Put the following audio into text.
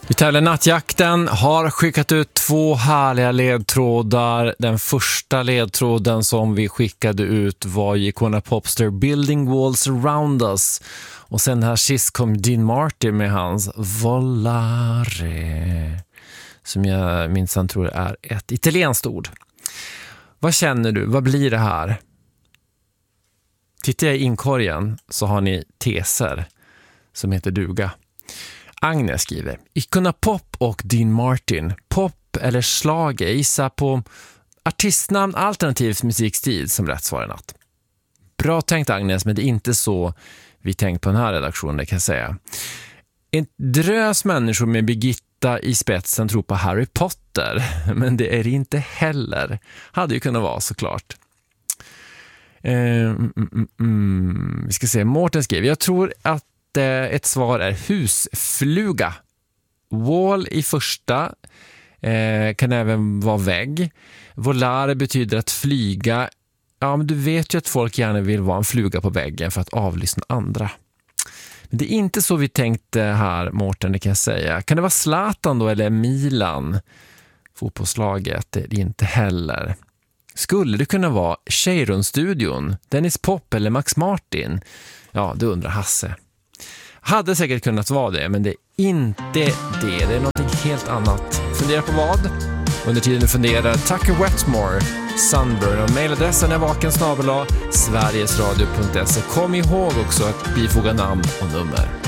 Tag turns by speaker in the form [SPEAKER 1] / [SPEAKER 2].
[SPEAKER 1] Vi tävlar Nattjakten, har skickat ut 2 härliga ledtrådar. Den första ledtråden som vi skickade ut var Icona Popster Building Walls Around Us. Och sen här sist kom Dean Martin med hans Volare, som jag minsann tror är ett italienskt ord. Vad känner du? Vad blir det här? Tittar jag i inkorgen så har ni teser som heter duga. Agnes skriver: Icona Pop och Dean Martin. Pop eller slager, gissa på artistnamn alternativt musikstil som rätt svar i natt. Bra tänkt Agnes, men det är inte så vi tänkt på den här redaktionen, det kan jag säga. En drös människor med Birgitta i spetsen tror på Harry Potter, men det är det inte heller. Hade ju kunnat vara såklart. Vi ska se, Mårten skrev: jag tror att ett svar är husfluga. Wall i första, kan även vara vägg. Volare betyder att flyga. Ja, men du vet ju att folk gärna vill vara en fluga på väggen för att avlyssna andra. Men det är inte så vi tänkte här, Mårten, det kan jag säga. Kan det vara Zlatan då eller Milan? Fotbollslaget, det är det inte heller. Skulle det kunna vara Cheiron-studion, Dennis Pop eller Max Martin? Ja, det undrar Hasse. Hade säkert kunnat vara det, men det är inte det. Det är något helt annat. Fundera på vad? Under tiden du funderar, Tucker Wetmore, Sunburn, och mailadressen är vaken@sverigesradio.se. Kom ihåg också att bifoga namn och nummer.